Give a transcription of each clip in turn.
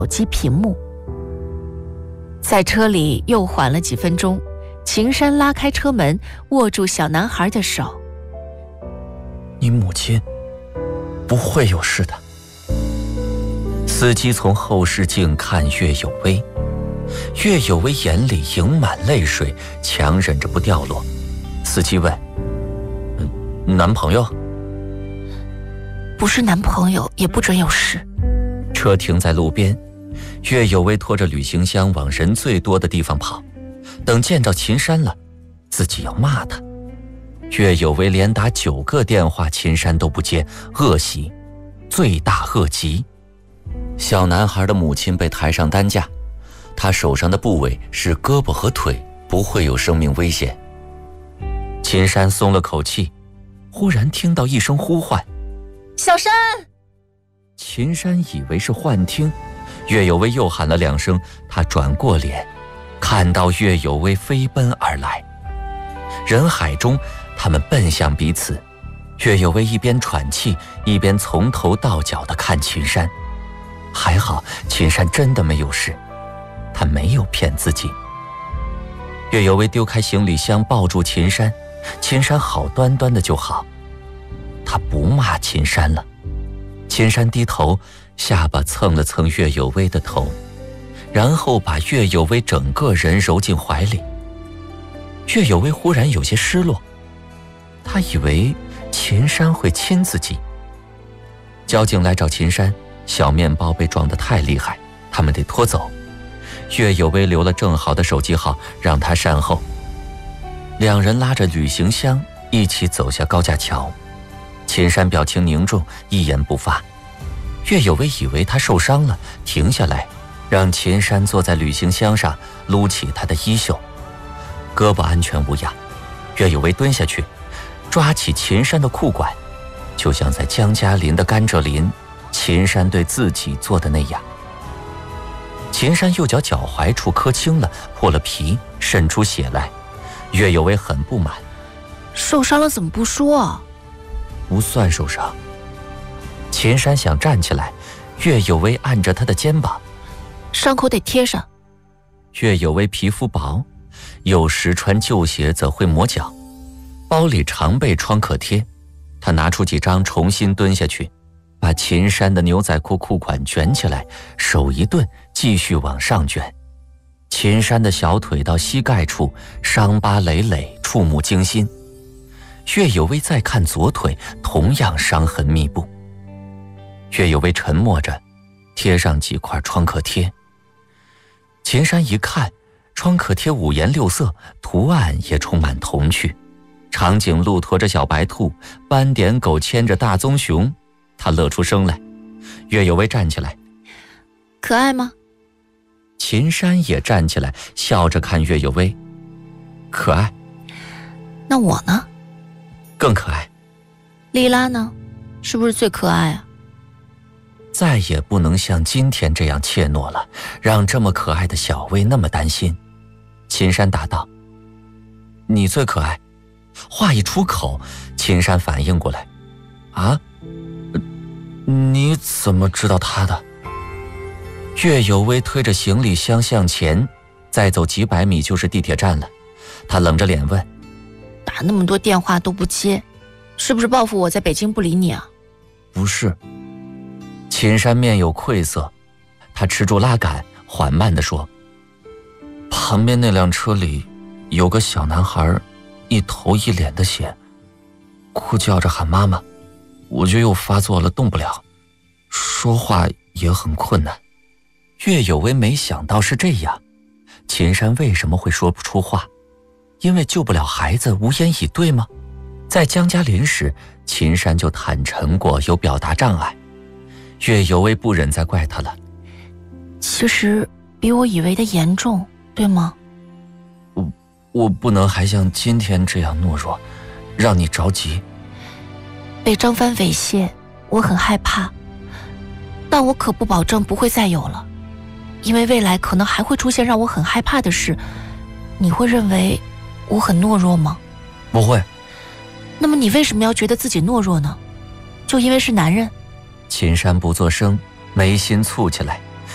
手机屏幕。在车里又缓了几分钟，秦山拉开车门，握住小男孩的手。 你母亲不会有事的。司机从后视镜看岳有为，岳有为眼里盈满泪水，强忍着不掉落。司机问：男朋友？ 不是男朋友，也不准有事。 车停在路边，岳有为拖着旅行箱往人最多的地方跑，等见着秦山了，自己要骂他。岳有为连打9个电话，秦山都不接，恶习，罪大恶极。小男孩的母亲被抬上担架，他手上的部位是胳膊和腿，不会有生命危险。秦山松了口气，忽然听到一声呼唤： 小山！ 秦山以为是幻听，岳有为又喊了2声，他转过脸，看到岳有为飞奔而来。人海中，他们奔向彼此。岳有为一边喘气，一边从头到脚地看秦山。还好，秦山真的没有事，他没有骗自己。岳有为丢开行李箱，抱住秦山，秦山好端端的就好。他不骂秦山了。秦山低头，下巴蹭了蹭岳有为的头，然后把岳有为整个人揉进怀里。岳有为忽然有些失落，他以为秦山会亲自己。交警来找秦山，小面包被撞得太厉害，他们得拖走。岳有为留了正好的手机号，让他善后。2人拉着旅行箱一起走下高架桥。秦山表情凝重，一言不发。岳有为以为他受伤了，停下来，让秦山坐在旅行箱上，撸起他的衣袖。胳膊安全无恙。岳有为蹲下去，抓起秦山的裤管，就像在江嘉林的甘蔗林，秦山对自己做的那样。秦山右脚脚踝处磕青了，破了皮，渗出血来。岳有为很不满： 受伤了怎么不说啊？ 不算受伤。秦山想站起来，岳有为按着他的肩膀： 伤口得贴上。 岳有为皮肤薄，有时穿旧鞋则会磨脚，包里常备创可贴。他拿出几张，重新蹲下去，把秦山的牛仔裤裤管卷起来，手一顿，继续往上卷。秦山的小腿到膝盖处伤疤累累，触目惊心。岳有为再看左腿，同样伤痕密布。岳有为沉默着，贴上几块创可贴。秦山一看，创可贴5颜6色，图案也充满童趣。长颈鹿驮着小白兔，斑点狗牵着大棕熊，他乐出声来。岳有为站起来： 可爱吗？ 秦山也站起来，笑着看岳有为：可爱。 那我呢？ 更可爱。 莉拉呢？是不是最可爱啊？ 再也不能像今天这样怯懦了，让这么可爱的小薇那么担心。秦山答道：你最可爱。话一出口，秦山反应过来：啊？你怎么知道他的？岳有为推着行李箱向前，再走几百米就是地铁站了。他冷着脸问： 打那么多电话都不接，是不是报复我在北京不理你啊？ 不是。秦山面有愧色，他持住拉杆，缓慢地说：旁边那辆车里有个小男孩，一头一脸的血，哭叫着喊妈妈，我就又发作了，动不了，说话也很困难。岳有为没想到是这样，秦山为什么会说不出话？因为救不了孩子，无言以对吗？在江嘉林时，秦山就坦诚过有表达障碍。岳有为不忍再怪他了。 其实比我以为的严重，对吗？ 我不能还像今天这样懦弱，让你着急。 被张帆猥亵，我很害怕，但我可不保证不会再有了，因为未来可能还会出现让我很害怕的事。你会认为我很懦弱吗？ 不会。 那么你为什么要觉得自己懦弱呢？就因为是男人？ 秦山不作声，眉心蹙起来。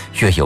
岳有